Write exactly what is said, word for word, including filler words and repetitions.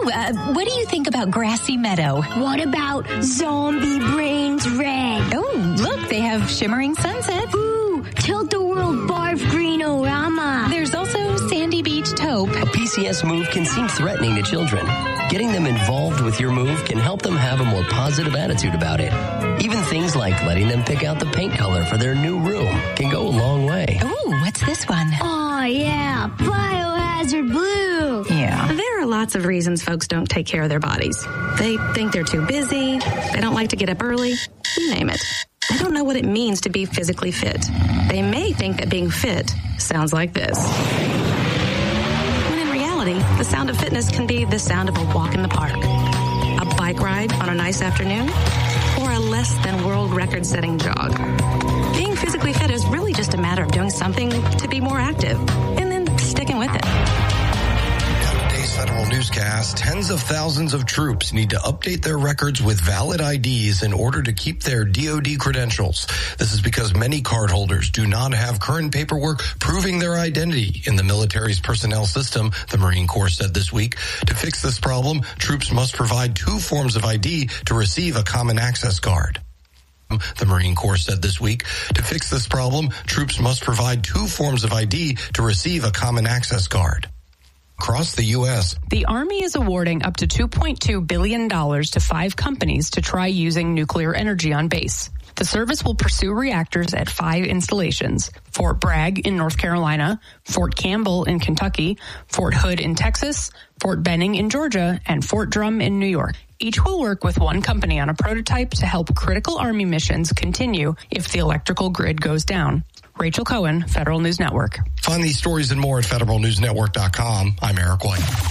Ooh, uh, what do you think about Grassy Meadow? What about Zombie Brains Red? Oh, look, they have Shimmering Sunset. Ooh, Tilt-A-Whirl Barf Green-O-Rama. There's also Sandy Beach Taupe. A P C S move can seem threatening to children. Getting them involved with your move can help them have a more positive attitude about it. Even things like letting them pick out the paint color for their new room can go a long way. Ooh, what's this one? Oh, yeah, Biohazard Blue. Yeah. There are lots of reasons folks don't take care of their bodies. They think they're too busy, they don't like to get up early, you name it. They don't know what it means to be physically fit. They may think that being fit sounds like this. When in reality, the sound of fitness can be the sound of a walk in the park, a bike ride on a nice afternoon, or a less than world record setting jog. Being physically fit is really just a matter of doing something to be more active and then sticking with it. Federal newscast, tens of thousands of troops need to update their records with valid I Ds in order to keep their D O D credentials. This is because many cardholders do not have current paperwork proving their identity in the military's personnel system, the Marine Corps said this week. To fix this problem, troops must provide two forms of I D to receive a common access card. The Marine Corps said this week. To fix this problem, troops must provide two forms of I D to receive a common access card. Across the U S, the Army is awarding up to two point two billion dollars to five companies to try using nuclear energy on base. The service will pursue reactors at five installations: Fort Bragg in North Carolina, Fort Campbell in Kentucky, Fort Hood in Texas, Fort Benning in Georgia, and Fort Drum in New York. Each will work with one company on a prototype to help critical Army missions continue if the electrical grid goes down. Rachel Cohen, Federal News Network. Find these stories and more at federal news network dot com. I'm Eric White.